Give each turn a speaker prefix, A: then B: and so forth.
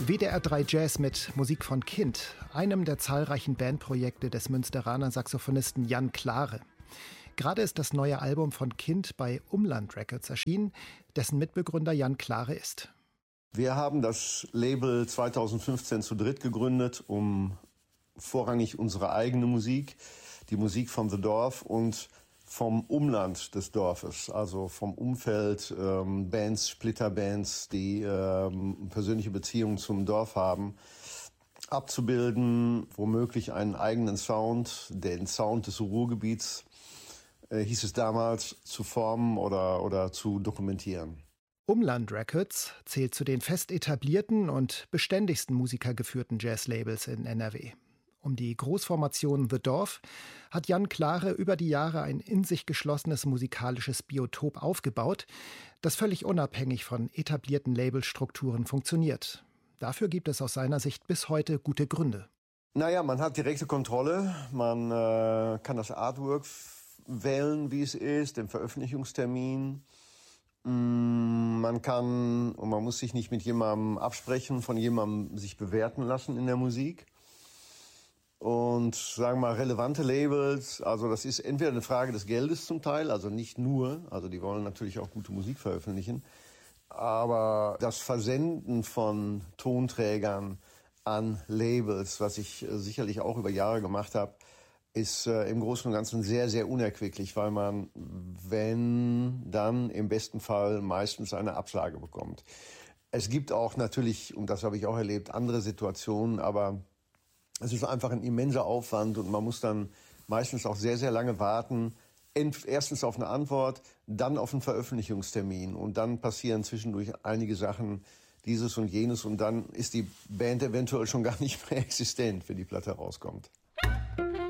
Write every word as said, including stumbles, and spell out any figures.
A: W D R drei Jazz mit Musik von Kind, einem der zahlreichen Bandprojekte des Münsteraner Saxophonisten Jan Klare. Gerade ist das neue Album von Kind bei Umland Records erschienen, dessen Mitbegründer Jan Klare ist.
B: Wir haben das Label zweitausendfünfzehn zu dritt gegründet, um vorrangig unsere eigene Musik, die Musik vom The Dorf und vom Umland des Dorfes, also vom Umfeld, ähm, Bands, Splitterbands, die ähm, persönliche Beziehungen zum Dorf haben, abzubilden, womöglich einen eigenen Sound, den Sound des Ruhrgebiets, äh, hieß es damals, zu formen oder, oder zu dokumentieren.
A: Umland Records zählt zu den fest etablierten und beständigsten musikergeführten Jazzlabels in N R W. Um die Großformation The Dorf hat Jan Klare über die Jahre ein in sich geschlossenes musikalisches Biotop aufgebaut, das völlig unabhängig von etablierten Labelstrukturen funktioniert. Dafür gibt es aus seiner Sicht bis heute gute Gründe.
B: Naja, man hat direkte Kontrolle, man äh, kann das Artwork wählen, wie es ist, den Veröffentlichungstermin. Mm, man kann, und man muss sich nicht mit jemandem absprechen, von jemandem sich bewerten lassen in der Musik. Und sagen wir mal, relevante Labels, also das ist entweder eine Frage des Geldes zum Teil, also nicht nur, also die wollen natürlich auch gute Musik veröffentlichen, aber das Versenden von Tonträgern an Labels, was ich äh, sicherlich auch über Jahre gemacht habe, ist äh, im Großen und Ganzen sehr, sehr unerquicklich, weil man, wenn, dann im besten Fall meistens eine Absage bekommt. Es gibt auch natürlich, und das habe ich auch erlebt, andere Situationen, aber es ist einfach ein immenser Aufwand und man muss dann meistens auch sehr, sehr lange warten. Erstens auf eine Antwort, dann auf einen Veröffentlichungstermin. Und dann passieren zwischendurch einige Sachen, dieses und jenes. Und dann ist die Band eventuell schon gar nicht mehr existent, wenn die Platte rauskommt.